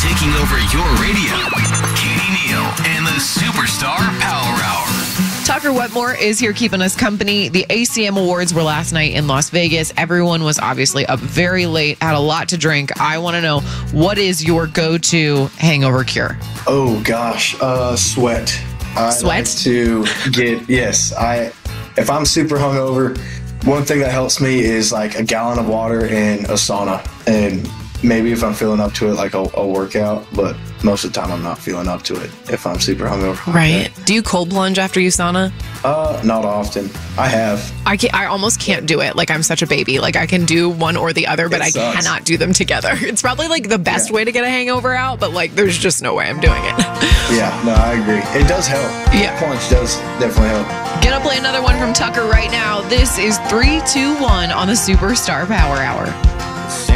taking over your radio. Katie Neal and the Superstar Power Hour. Tucker Wetmore is here keeping us company. The ACM Awards were last night in Las Vegas. Everyone was obviously up very late, had a lot to drink. I want to know, what is your go-to hangover cure? Oh, gosh. Sweat. I Sweat? like to get, if I'm super hungover, one thing that helps me is like a gallon of water and a sauna. And maybe if I'm feeling up to it, like a workout, but most of the time I'm not feeling up to it if I'm super hungover. Right. Do you cold plunge after you sauna? Not often. I have. I almost can't do it. Like, I'm such a baby. Like, I can do one or the other, but I cannot do them together. It's probably like the best way to get a hangover out, but like, there's just no way I'm doing it. Yeah, no, I agree. It does help. Yeah. Plunge does definitely help. Gonna play another one from Tucker right now. This is 3, 2, 1 on the Superstar Power Hour.